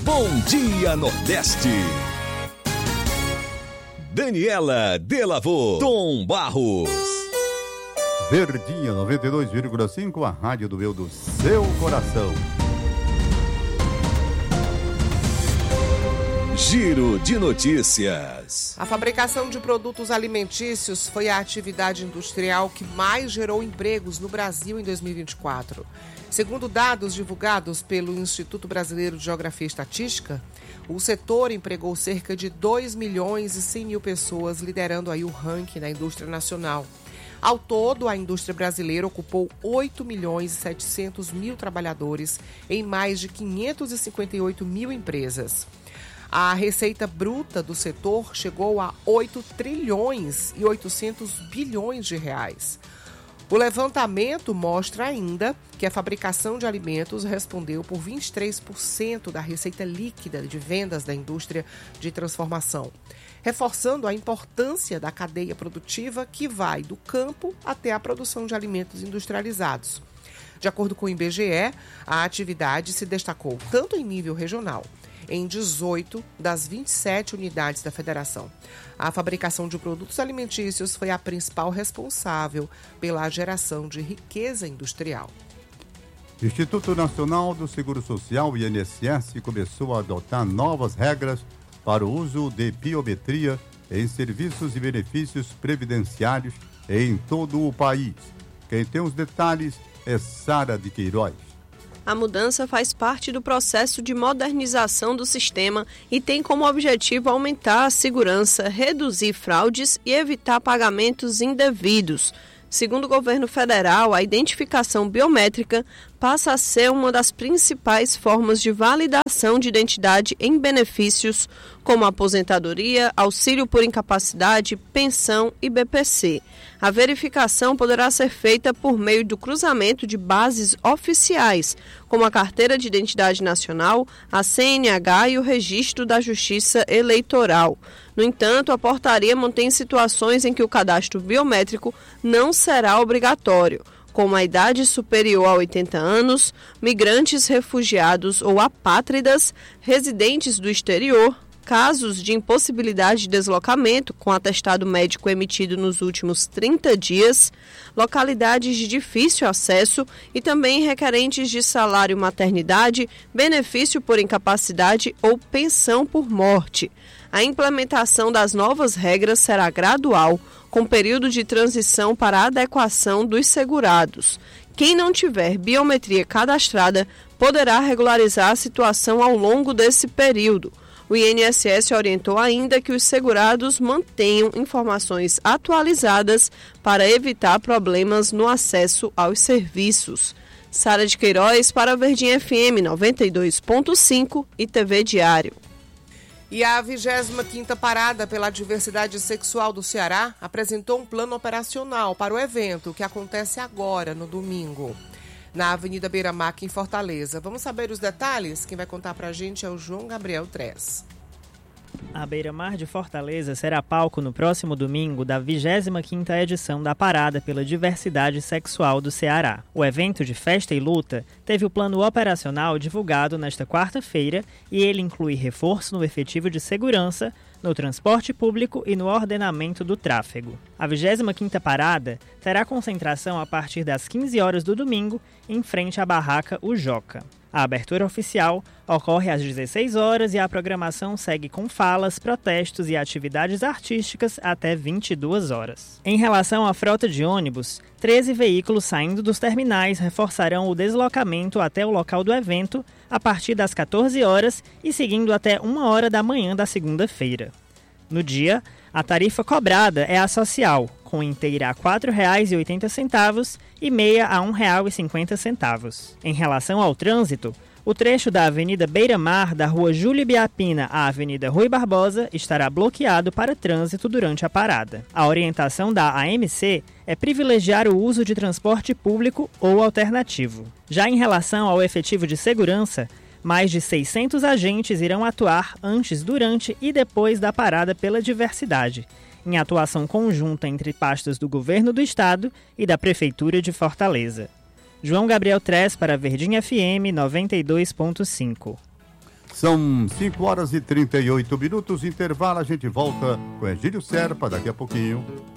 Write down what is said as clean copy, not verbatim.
Bom Dia Nordeste. Daniela Delavô, Tom Barros. Verdinha 92,5, a rádio do meu, do seu coração. Giro de notícias. A fabricação de produtos alimentícios foi a atividade industrial que mais gerou empregos no Brasil em 2024. Segundo dados divulgados pelo Instituto Brasileiro de Geografia e Estatística, o setor empregou cerca de 2 milhões e 100 mil pessoas, liderando aí o ranking da indústria nacional. Ao todo, a indústria brasileira ocupou 8 milhões e 700 mil trabalhadores em mais de 558 mil empresas. A receita bruta do setor chegou a 8 trilhões e 800 bilhões de reais. O levantamento mostra ainda que a fabricação de alimentos respondeu por 23% da receita líquida de vendas da indústria de transformação, reforçando a importância da cadeia produtiva que vai do campo até a produção de alimentos industrializados. De acordo com o IBGE, a atividade se destacou tanto em nível regional, em 18 das 27 unidades da federação. A fabricação de produtos alimentícios foi a principal responsável pela geração de riqueza industrial. Instituto Nacional do Seguro Social, INSS, começou a adotar novas regras para o uso de biometria em serviços e benefícios previdenciários em todo o país. Quem tem os detalhes é Sara de Queiroz. A mudança faz parte do processo de modernização do sistema e tem como objetivo aumentar a segurança, reduzir fraudes e evitar pagamentos indevidos. Segundo o governo federal, a identificação biométrica passa a ser uma das principais formas de validação de identidade em benefícios como aposentadoria, auxílio por incapacidade, pensão e BPC. A verificação poderá ser feita por meio do cruzamento de bases oficiais, como a Carteira de Identidade Nacional, a CNH e o Registro da Justiça Eleitoral. No entanto, a portaria mantém situações em que o cadastro biométrico não será obrigatório, como a idade superior a 80 anos, migrantes, refugiados ou apátridas, residentes do exterior, casos de impossibilidade de deslocamento com atestado médico emitido nos últimos 30 dias, localidades de difícil acesso e também requerentes de salário maternidade, benefício por incapacidade ou pensão por morte. A implementação das novas regras será gradual, com período de transição para a adequação dos segurados. Quem não tiver biometria cadastrada poderá regularizar a situação ao longo desse período. O INSS orientou ainda que os segurados mantenham informações atualizadas para evitar problemas no acesso aos serviços. Sara de Queiroz para a Verdinha FM 92.5 e TV Diário. E a 25ª Parada pela Diversidade Sexual do Ceará apresentou um plano operacional para o evento que acontece agora, no domingo, na Avenida Beira-Mar, aqui em Fortaleza. Vamos saber os detalhes? Quem vai contar pra gente é o João Gabriel Tres. A Beira-Mar de Fortaleza será palco no próximo domingo da 25ª edição da Parada pela Diversidade Sexual do Ceará. O evento de festa e luta teve o plano operacional divulgado nesta quarta-feira e ele inclui reforço no efetivo de segurança, no transporte público e no ordenamento do tráfego. A 25ª Parada terá concentração a partir das 15 horas do domingo em frente à barraca O Joca. A abertura oficial ocorre às 16 horas e a programação segue com falas, protestos e atividades artísticas até 22 horas. Em relação à frota de ônibus, 13 veículos saindo dos terminais reforçarão o deslocamento até o local do evento a partir das 14 horas e seguindo até 1 hora da manhã da segunda-feira. No dia, a tarifa cobrada é a social, com inteira a R$ 4,80 e meia a R$ 1,50. Em relação ao trânsito, o trecho da Avenida Beira-Mar, da Rua Júlio Biapina à Avenida Rui Barbosa, estará bloqueado para trânsito durante a parada. A orientação da AMC é privilegiar o uso de transporte público ou alternativo. Já em relação ao efetivo de segurança, mais de 600 agentes irão atuar antes, durante e depois da Parada pela Diversidade, em atuação conjunta entre pastas do Governo do Estado e da Prefeitura de Fortaleza. João Gabriel Tres para a Verdinha FM 92.5. São 5 horas e 38 minutos, intervalo, a gente volta com Egílio Serpa daqui a pouquinho.